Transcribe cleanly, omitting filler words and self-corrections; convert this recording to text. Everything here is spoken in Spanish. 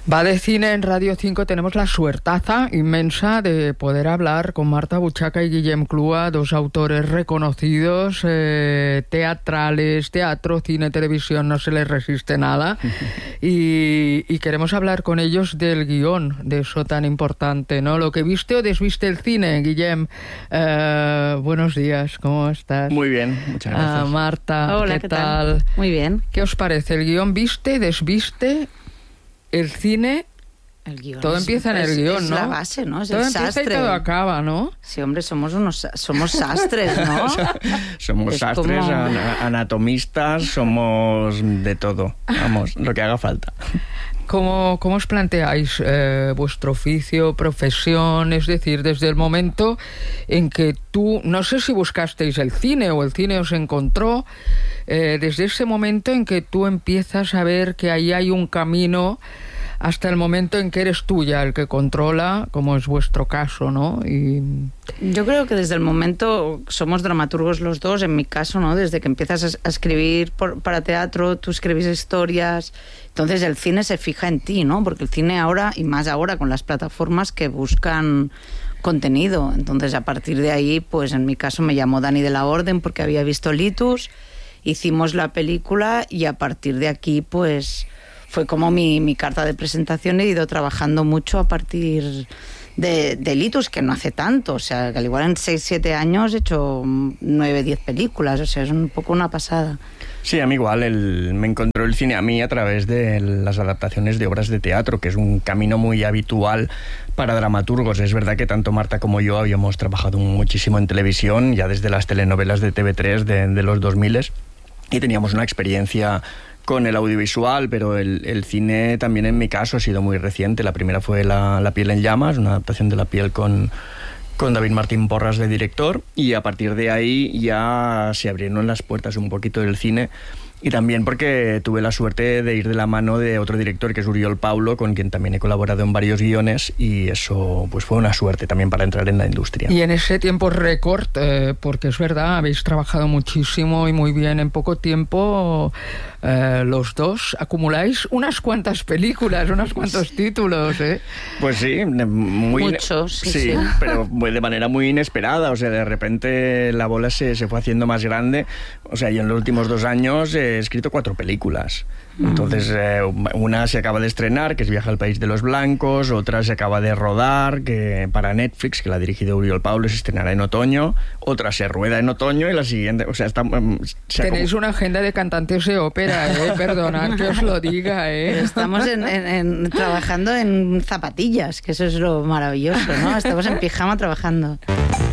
Va de cine en Radio 5. Tenemos la suertaza inmensa de poder hablar con Marta Buchaca y Guillem Clua, dos autores reconocidos, teatrales, teatro, cine, televisión, no se les resiste nada. Y queremos hablar con ellos del guión, de eso tan importante, ¿no? Lo que viste o desviste el cine, Guillem. Buenos días, ¿cómo estás? Muy bien, muchas gracias. Marta, hola, ¿qué tal? Muy bien. ¿Qué os parece? ¿El guión viste, desviste? El cine, el guión todo empieza en el guión, es ¿no? Es la base, ¿no? Es todo el empieza sastre. Y todo acaba, ¿no? Sí, hombre, somos sastres, ¿no? Somos es sastres, como... anatomistas, somos de todo. Vamos, lo que haga falta. ¿Cómo os planteáis vuestro oficio, profesión? Es decir, desde el momento en que tú, no sé si buscasteis el cine o el cine os encontró, desde ese momento en que tú empiezas a ver que ahí hay un camino hasta el momento en que eres tú ya el que controla, como es vuestro caso, ¿no? Y... Yo creo que desde el momento, somos dramaturgos los dos, en mi caso, ¿no? Desde que empiezas a escribir para teatro, tú escribes historias, entonces el cine se fija en ti, ¿no? Porque el cine ahora, y más ahora con las plataformas que buscan contenido, entonces a partir de ahí, pues en mi caso me llamó Dani de la Orden porque había visto Litus, hicimos la película y a partir de aquí, pues... Fue como mi carta de presentación. He ido trabajando mucho a partir de Litus, que no hace tanto. O sea, que al igual en 6-7 años he hecho 9-10 películas. O sea, es un poco una pasada. Sí, a mí igual. Me encontró el cine a mí a través de las adaptaciones de obras de teatro, que es un camino muy habitual para dramaturgos. Es verdad que tanto Marta como yo habíamos trabajado muchísimo en televisión, ya desde las telenovelas de TV3 de los 2000, y teníamos una experiencia con el audiovisual, pero el cine también en mi caso ha sido muy reciente. La primera fue La piel en llamas, una adaptación de La piel con David Martín Porras de director, y a partir de ahí ya se abrieron las puertas un poquito del cine, y también porque tuve la suerte de ir de la mano de otro director que es Oriol Paulo, con quien también he colaborado en varios guiones, y eso pues fue una suerte también para entrar en la industria. Y en ese tiempo récord, porque es verdad, habéis trabajado muchísimo y muy bien en poco tiempo, los dos acumuláis unas cuantas películas, unos cuantos títulos, ¿eh? Pues sí, muchos, sí. Pero de manera muy inesperada. O sea, de repente la bola se fue haciendo más grande. O sea, yo en los últimos 2 años he escrito 4 películas. Entonces, una se acaba de estrenar, que es Viaje al País de los Blancos, otra se acaba de rodar, que para Netflix, que la ha dirigido Oriol Paulo, se estrenará en otoño, otra se rueda en otoño, y la siguiente, o sea, tenéis una agenda de cantantes de ópera, perdonad que os lo diga, Estamos trabajando en zapatillas, que eso es lo maravilloso, ¿no? Estamos en pijama trabajando.